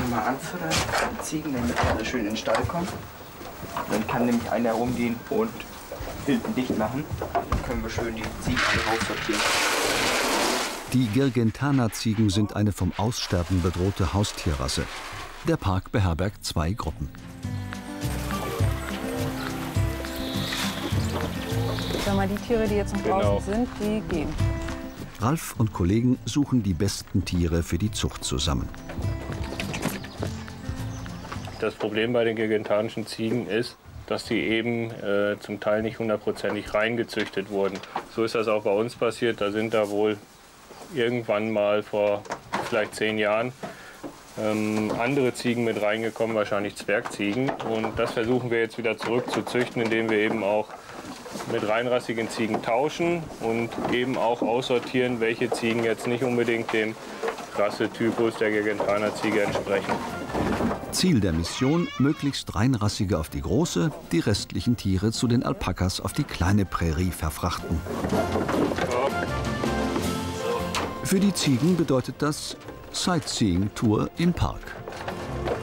mal anfüttern, die Ziegen, damit die alle schön in den Stall kommen. Dann kann nämlich einer rumgehen und hinten dicht machen. Dann können wir schön die Ziegen alle raussortieren. Die Girgentana-Ziegen sind eine vom Aussterben bedrohte Haustierrasse. Der Park beherbergt 2 Gruppen. Sag mal, die Tiere, die jetzt noch draußen sind, die gehen. Ralf und Kollegen suchen die besten Tiere für die Zucht zusammen. Das Problem bei den girgentanischen Ziegen ist, dass die eben zum Teil nicht hundertprozentig reingezüchtet wurden. So ist das auch bei uns passiert. Da sind da wohl irgendwann mal vor vielleicht 10 Jahren andere Ziegen mit reingekommen, wahrscheinlich Zwergziegen. Und das versuchen wir jetzt wieder zurückzuzüchten, indem wir eben auch mit reinrassigen Ziegen tauschen und eben auch aussortieren, welche Ziegen jetzt nicht unbedingt dem Rassetypus der Girgentana-Ziege entsprechen. Ziel der Mission: möglichst reinrassige auf die große, die restlichen Tiere zu den Alpakas auf die kleine Prärie verfrachten. Für die Ziegen bedeutet das Sightseeing-Tour im Park.